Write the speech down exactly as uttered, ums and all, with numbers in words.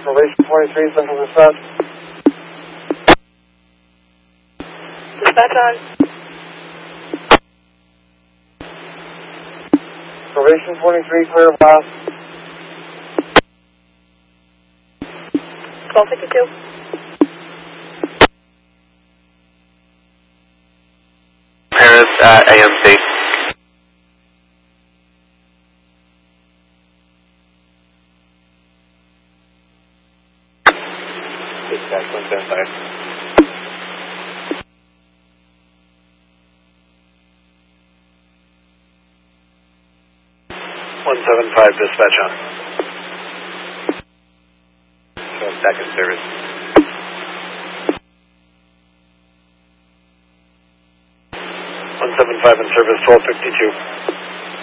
Probation twenty-three, Central Dispatch. Dispatch on. Probation twenty-three, clear of blast. twelve fifty-two. Paris uh, A M C. Dispatch one seven five. one seven five, dispatch on. So back in service. one seven five in service, twelve fifty-two.